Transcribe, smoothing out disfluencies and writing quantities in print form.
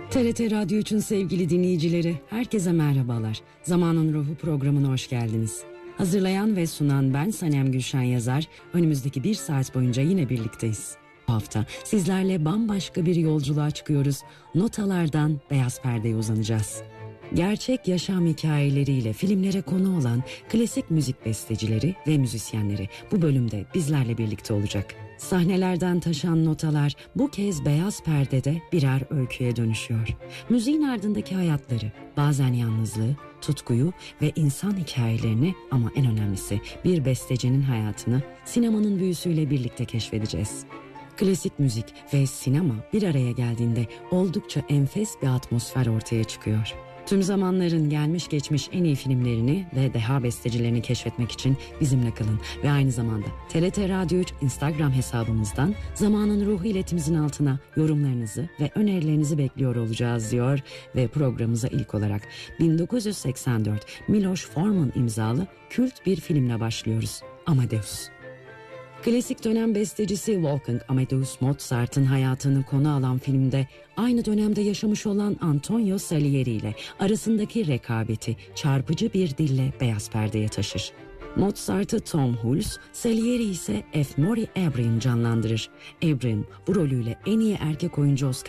TRT Radyo 3'ün sevgili dinleyicileri, herkese merhabalar. Zamanın Ruhu programına hoş geldiniz. Hazırlayan ve sunan ben Sanem Gülşen Yazar. Önümüzdeki bir saat boyunca yine birlikteyiz. Bu hafta sizlerle bambaşka bir yolculuğa çıkıyoruz. Notalardan beyaz perdeye uzanacağız. Gerçek yaşam hikayeleriyle filmlere konu olan klasik müzik bestecileri ve müzisyenleri bu bölümde bizlerle birlikte olacak. Sahnelerden taşan notalar bu kez beyaz perdede birer öyküye dönüşüyor. Müziğin ardındaki hayatları, bazen yalnızlığı, tutkuyu ve insan hikayelerini ama en önemlisi bir bestecinin hayatını sinemanın büyüsüyle birlikte keşfedeceğiz. Klasik müzik ve sinema bir araya geldiğinde oldukça enfes bir atmosfer ortaya çıkıyor. Tüm zamanların gelmiş geçmiş en iyi filmlerini ve deha bestecilerini keşfetmek için bizimle kalın ve aynı zamanda TRT Radyo 3 Instagram hesabımızdan Zamanın Ruhu iletimizin altına yorumlarınızı ve önerilerinizi bekliyor olacağız diyor ve programımıza ilk olarak 1984 Miloš Forman imzalı kült bir filmle başlıyoruz. Amadeus. Klasik dönem bestecisi Wolfgang Amadeus Mozart'ın hayatını konu alan filmde aynı dönemde yaşamış olan Antonio Salieri ile arasındaki rekabeti çarpıcı bir dille beyaz perdeye taşır. Mozart'ı Tom Hulce, Salieri ise F. Maury Abraham canlandırır. Abraham bu rolüyle en iyi erkek oyuncu Oscar